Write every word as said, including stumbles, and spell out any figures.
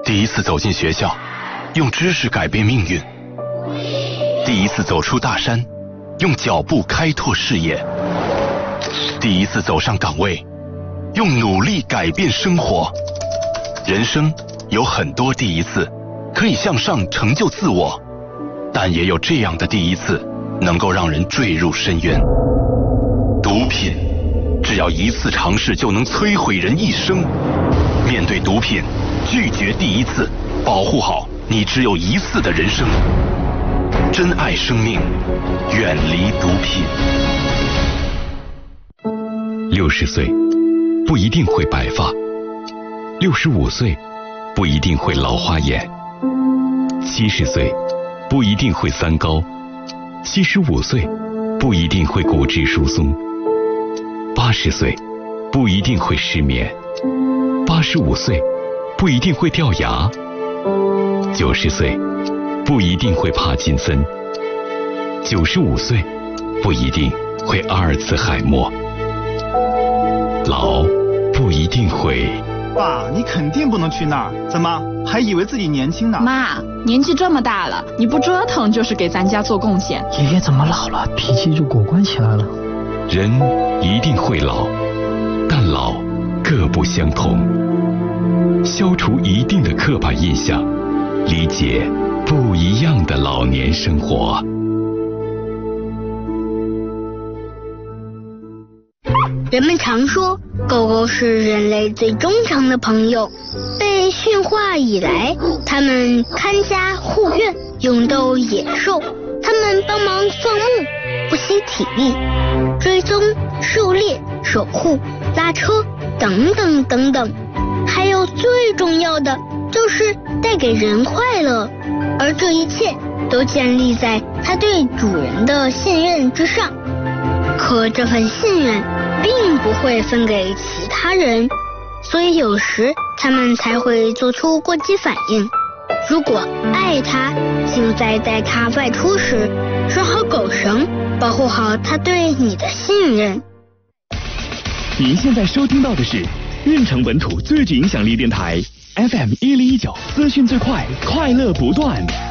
第一次走进学校，用知识改变命运；第一次走出大山，用脚步开拓视野；第一次走上岗位，用努力改变生活。人生有很多第一次，可以向上成就自我，但也有这样的第一次，能够让人坠入深渊。毒品，只要一次尝试就能摧毁人一生。面对毒品，拒绝第一次，保护好你只有一次的人生。珍爱生命，远离毒品。 六十岁不一定会白发，六十五岁不一定会老花眼，七十岁不一定会三高，七十五岁不一定会骨质疏松，八十岁不一定会失眠，八十五岁不一定会掉牙，九十岁不一定会帕金森，九十五岁不一定会阿尔茨海默，老不一定会。 爸，你肯定不能去那儿，怎么还以为自己年轻呢？ 妈，年纪这么大了，你不折腾就是给咱家做贡献。 爷爷怎么老了，脾气就果断起来了？ 人一定会老，但老各不相同。消除一定的刻板印象，理解不一样的老年生活。 人们常说，狗狗是人类最忠诚的朋友。被驯化以来，它们看家护院，勇斗野兽。它们帮忙放牧，不惜体力，追踪、狩猎、守护、拉车等等等等。还有最重要的，就是带给人快乐。而这一切都建立在它对主人的信任之上。可这份信任并不会分给其他人，所以有时他们才会做出过激反应。如果爱它，就在带它外出时拴好狗绳，保护好它对你的信任。 您现在收听到的是运城本土最具影响力电台 F M 一零一九，资讯最快，快乐不断。